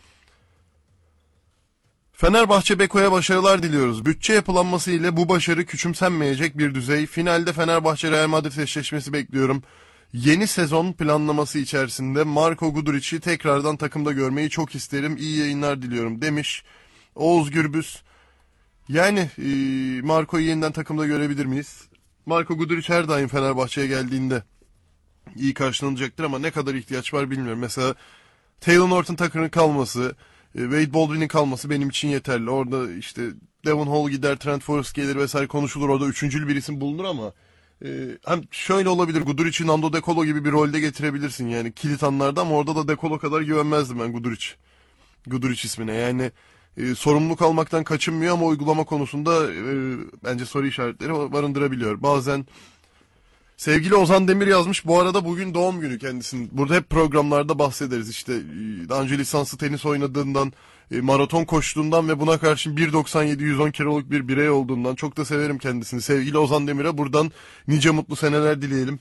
Fenerbahçe Beko'ya başarılar diliyoruz. Bütçe yapılanması ile bu başarı küçümsenmeyecek bir düzey. Finalde Fenerbahçe Real Madrid eşleşmesi bekliyorum. Yeni sezon planlaması içerisinde Marko Guduric'i tekrardan takımda görmeyi çok isterim. İyi yayınlar diliyorum demiş Oğuz Gürbüz. Yani Marko'yu yeniden takımda görebilir miyiz? Marko Guduric her daim Fenerbahçe'ye geldiğinde iyi karşılanacaktır ama ne kadar ihtiyaç var bilmiyorum. Mesela Taylor Norton Tucker'ın kalması, Wade Baldwin'in kalması benim için yeterli. Orada işte Devon Hall gider, Trent Forrest gelir vesaire konuşulur. Orada üçüncül bir isim bulunur ama hem şöyle olabilir, Guduric'i Nando De Colo gibi bir rolde getirebilirsin yani kilit anlarda, ama orada da De Colo kadar güvenmezdim ben Guduric ismine. Yani sorumluluk almaktan kaçınmıyor ama uygulama konusunda bence soru işaretleri barındırabiliyor. Bazen sevgili Ozan Demir yazmış. Bu arada bugün doğum günü kendisinin. Burada hep programlarda bahsederiz. İşte daha önce lisanslı tenis oynadığından, maraton koştuğundan ve buna karşın 1.97 110 kiloluk bir birey olduğundan çok da severim kendisini. Sevgili Ozan Demir'e buradan nice mutlu seneler dileyelim.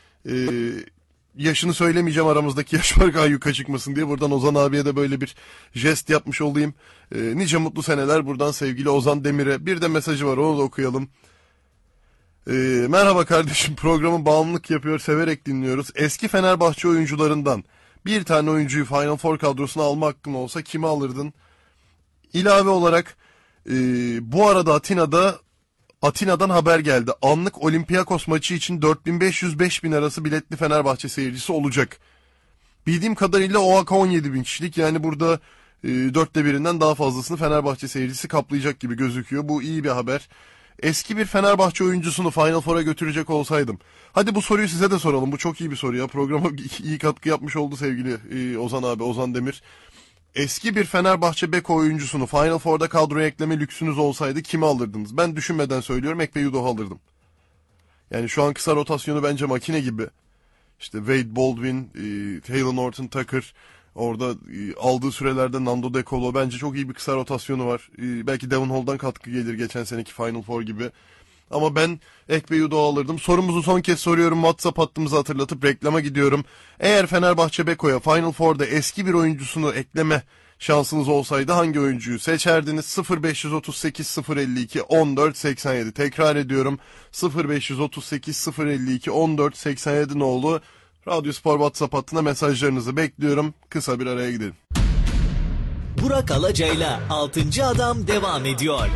Yaşını söylemeyeceğim, aramızdaki yaş farkı ayyuka çıkmasın diye. Buradan Ozan abiye de böyle bir jest yapmış olayım. Nice mutlu seneler buradan sevgili Ozan Demir'e. Bir de mesajı var, onu da okuyalım. Merhaba kardeşim, programı bağımlılık yapıyor, severek dinliyoruz. Eski Fenerbahçe oyuncularından bir tane oyuncuyu Final Four kadrosuna alma hakkın olsa kimi alırdın? İlave olarak bu arada Atina'dan haber geldi. Anlık Olympiakos maçı için 4500-5000 arası biletli Fenerbahçe seyircisi olacak. Bildiğim kadarıyla OAK 17.000 kişilik, yani burada 1/4'ünden daha fazlasını Fenerbahçe seyircisi kaplayacak gibi gözüküyor. Bu iyi bir haber. Eski bir Fenerbahçe oyuncusunu Final Four'a götürecek olsaydım. Hadi bu soruyu size de soralım. Bu çok iyi bir soru ya. Programa iyi katkı yapmış oldu sevgili Ozan abi, Ozan Demir. Eski bir Fenerbahçe bek oyuncusunu Final Four'da kadroya ekleme lüksünüz olsaydı kimi alırdınız? Ben düşünmeden söylüyorum, Ekpe Udoh'u alırdım. Yani şu an kısa rotasyonu bence makine gibi. İşte Wade Baldwin, Taylor Norton Tucker, orada aldığı sürelerde Nando De Colo, bence çok iyi bir kısa rotasyonu var. Belki Devon Hall'dan katkı gelir geçen seneki Final Four gibi. Ama ben Ekpe Udoh'u alırdım. Sorumuzu son kez soruyorum. WhatsApp hattımızı hatırlatıp reklama gidiyorum. Eğer Fenerbahçe Beko'ya Final Four'da eski bir oyuncusunu ekleme şansınız olsaydı hangi oyuncuyu seçerdiniz? 0538 052 14 87. Tekrar ediyorum. 0538 052 14 87 nolu Radyo Spor WhatsApp hattına mesajlarınızı bekliyorum. Kısa bir araya gidelim. Burak Alacay'la 6. Adam devam ediyor.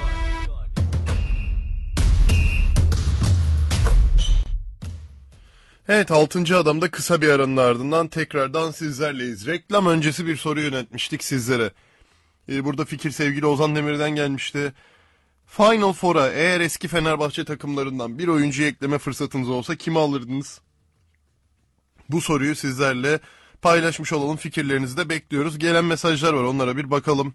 Evet, 6. Adam'da kısa bir aranın ardından tekrardan sizlerleyiz. Reklam öncesi bir soru yöneltmiştik sizlere. Burada fikir sevgili Ozan Demir'den gelmişti. Final Four'a eğer eski Fenerbahçe takımlarından bir oyuncuyu ekleme fırsatınız olsa kimi alırdınız? Bu soruyu sizlerle paylaşmış olalım. Fikirlerinizi de bekliyoruz. Gelen mesajlar var, onlara bir bakalım.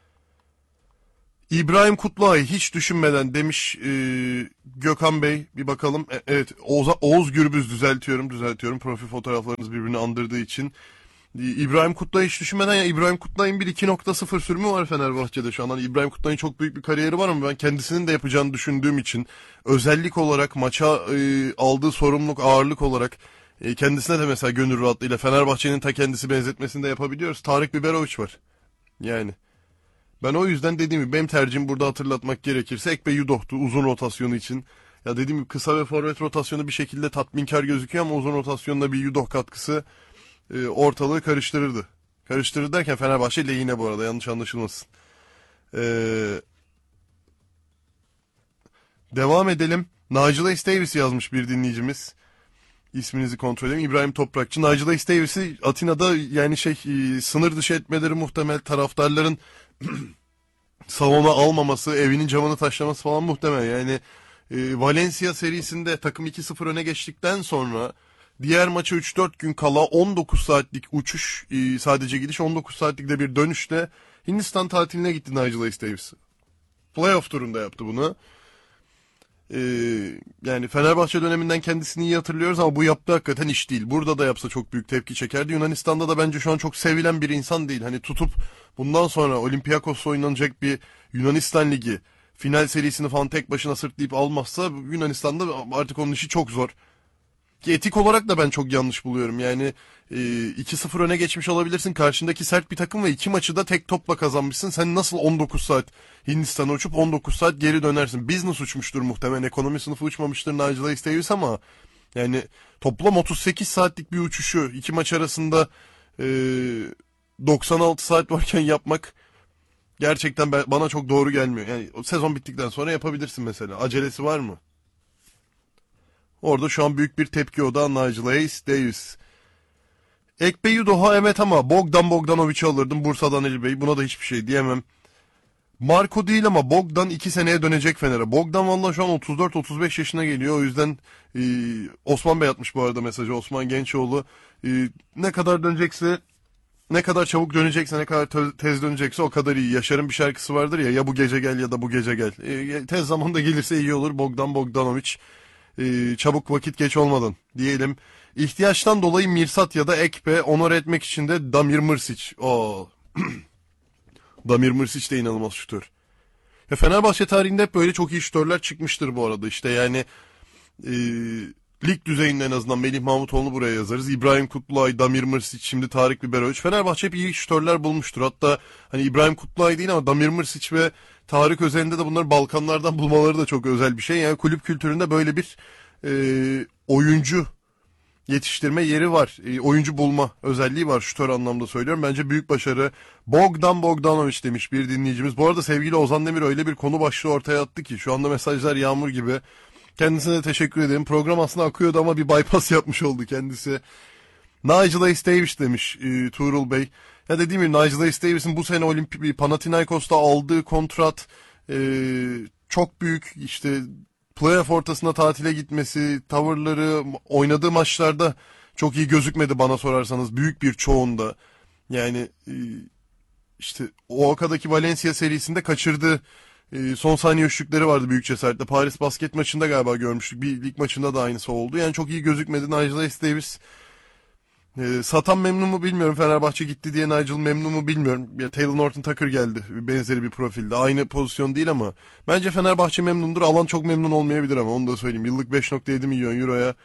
İbrahim Kutluay hiç düşünmeden demiş Gökhan Bey, bir bakalım. Evet, Oğuz Gürbüz, düzeltiyorum. Profil fotoğraflarınız birbirini andırdığı için. İbrahim Kutluay hiç düşünmeden, ya İbrahim Kutluay'ın bir 2.0 sürümü var Fenerbahçe'de şu an. Hani İbrahim Kutluay'ın çok büyük bir kariyeri var ama ben kendisinin de yapacağını düşündüğüm için, özellik olarak maça aldığı sorumluluk, ağırlık olarak kendisine de mesela gönül rahatlığıyla Fenerbahçe'nin ta kendisi benzetmesini de yapabiliyoruz. Tarık Biberovic var. Yani ben o yüzden dediğim gibi benim tercihim burada hatırlatmak gerekirse Ekpe Yudoh'tu uzun rotasyonu için. Ya dediğim gibi kısa ve forvet rotasyonu bir şekilde tatminkar gözüküyor ama uzun rotasyonda bir Yudoh katkısı ortalığı karıştırırdı. Karıştırır derken Fenerbahçe lehine bu arada, yanlış anlaşılmasın. Devam edelim. Nigel Ace Davis yazmış bir dinleyicimiz. İsminizi kontrol edeyim. İbrahim Toprakçı. Nigel Ace Davis'i Atina'da yani sınır dışı etmeleri muhtemel, taraftarların salona almaması, evinin camını taşlaması falan muhtemel. Yani Valencia serisinde takım 2-0 öne geçtikten sonra diğer maça 3-4 gün kala 19 saatlik uçuş, sadece gidiş, 19 saatlik de bir dönüşle Hindistan tatiline gitti Nigel Ace Davis. Playoff turunda yaptı bunu. Yani Fenerbahçe döneminden kendisini iyi hatırlıyoruz ama bu yaptığı hakikaten iş değil. Burada da yapsa çok büyük tepki çekerdi. Yunanistan'da da bence şu an çok sevilen bir insan değil. Hani tutup bundan sonra Olympiakos'la oynanacak bir Yunanistan Ligi final serisini falan tek başına sırtlayıp almazsa Yunanistan'da artık onun işi çok zor. Ki etik olarak da ben çok yanlış buluyorum. Yani 2-0 öne geçmiş olabilirsin. Karşındaki sert bir takım ve 2 maçı da tek topla kazanmışsın. Sen nasıl 19 saat Hindistan'a uçup 19 saat geri dönersin? Business uçmuştur muhtemelen. Ekonomi sınıfı uçmamıştır Nigel Ace Davis ama yani toplam 38 saatlik bir uçuşu 2 maç arasında 96 saat varken yapmak gerçekten bana çok doğru gelmiyor. Yani sezon bittikten sonra yapabilirsin mesela. Acelesi var mı? Orada şu an büyük bir tepki odağı Nigel Ace Davis. Ekpe Yudoh'a evet ama Bogdanovic'i alırdım Bursa'dan Ali Bey. Buna da hiçbir şey diyemem. Marco değil ama Bogdan 2 seneye dönecek Fener'e. Bogdan valla şu an 34-35 yaşına geliyor. O yüzden Osman Bey atmış bu arada mesajı. Osman Gençoğlu. Ne kadar dönecekse, ne kadar çabuk dönecekse, ne kadar tez dönecekse o kadar iyi. Yaşar'ın bir şarkısı vardır ya, ya bu gece gel ya da bu gece gel. Tez zamanda gelirse iyi olur Bogdanovic. Çabuk, vakit geç olmadan diyelim. İhtiyaçtan dolayı Mirsat ya da Ekpe, onore etmek için de Damir Mrsic. Damir Mrsic de inanılmaz şutör. Ya Fenerbahçe tarihinde hep böyle çok iyi şutörler çıkmıştır bu arada. İşte yani lig düzeyinde en azından Melih Mahmutoğlu'nu buraya yazarız. İbrahim Kutluay, Damir Mrsic, şimdi Tarık Biberovic. Fenerbahçe hep iyi şutörler bulmuştur. Hatta hani İbrahim Kutluay değil ama Damir Mrsic ve Tarık özelinde de bunları Balkanlardan bulmaları da çok özel bir şey. Yani kulüp kültüründe böyle bir oyuncu yetiştirme yeri var. Oyuncu bulma özelliği var, şutör anlamda söylüyorum. Bence büyük başarı. Bogdanovic demiş bir dinleyicimiz. Bu arada sevgili Ozan Demir öyle bir konu başlığı ortaya attı ki şu anda mesajlar yağmur gibi. Kendisine de teşekkür ederim. Program aslında akıyordu ama bir bypass yapmış oldu kendisi. Nigel Ace Davis demiş Tuğrul Bey. Ya dediğim gibi Nigel Ace Davis'in bu sene Panathinaikos'ta aldığı kontrat çok büyük. İşte playoff ortasında tatile gitmesi, tavırları, oynadığı maçlarda çok iyi gözükmedi bana sorarsanız, büyük bir çoğunda. Yani işte OAKA'daki Valencia serisinde kaçırdığı son saniye üçlükleri vardı büyük cesaretle. Paris basket maçında galiba görmüştük. Bir lig maçında da aynısı oldu. Yani çok iyi gözükmedi Nigel Ace Davis. Satan memnun mu bilmiyorum. Fenerbahçe gitti diye Nigel memnun mu bilmiyorum. Ya Taylor Norton Tucker geldi. Benzeri bir profilde. Aynı pozisyon değil ama. Bence Fenerbahçe memnundur. Alan çok memnun olmayabilir ama onu da söyleyeyim. Yıllık 5.7 milyon euroya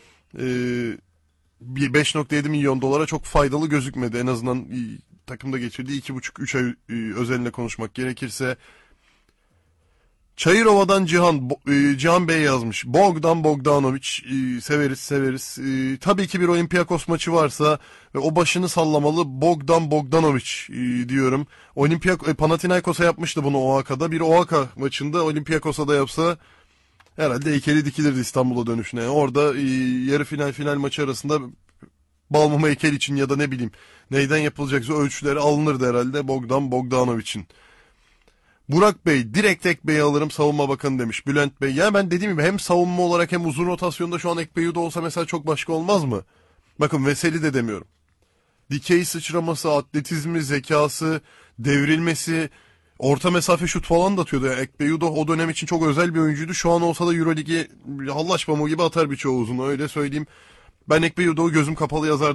5.7 milyon dolara çok faydalı gözükmedi. En azından takımda geçirdiği 2,5-3 ay özeline konuşmak gerekirse. Çayırova'dan Cihan Bey yazmış. Bogdanovic severiz. Tabii ki bir Olympiakos maçı varsa o başını sallamalı Bogdanovic diyorum. Panathinaikos'a yapmıştı bunu OAKA'da. Bir OAKA maçında Olympiakos'a da yapsa herhalde heykeli dikilirdi İstanbul'a dönüşüne. Orada yarı final maçı arasında Balmum heykel için ya da ne bileyim neyden yapılacaksa ölçüleri alınırdı herhalde Bogdan Bogdanovich'in. Burak Bey, direkt Ekbey'i alırım savunma bakanı demiş. Bülent Bey, ya ben dediğim gibi hem savunma olarak hem uzun rotasyonda şu an Ekbey'i de olsa mesela çok başka olmaz mı? Bakın Veseli de demiyorum. Dikey sıçraması, atletizmi, zekası, devrilmesi, orta mesafe şut falan da atıyordu. Yani Ekbeyudo o dönem için çok özel bir oyuncuydu. Şu an olsa da Euroligi hallaç pamuğu gibi atar birçoğu uzun, öyle söyleyeyim. Ben Ekbeyudo'yu gözüm kapalı yazardım.